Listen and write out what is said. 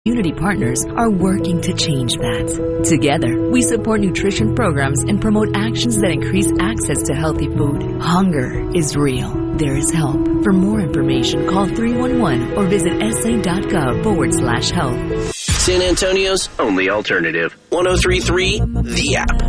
Community partners are working to change that. Together, we support nutrition programs and promote actions that increase access to healthy food. Hunger is real. There is help. For more information, call 311 or visit sa.gov/health. San Antonio's only alternative. 103.3 The App.